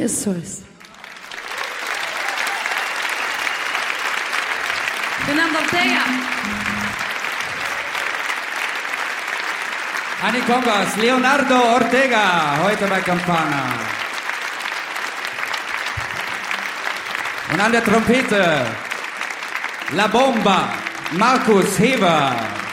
eso es. Fernando Ortega. An die Congas, Leonardo Ortega, heute bei Campana. Und an der Trompete, La Bomba, Markus Heber.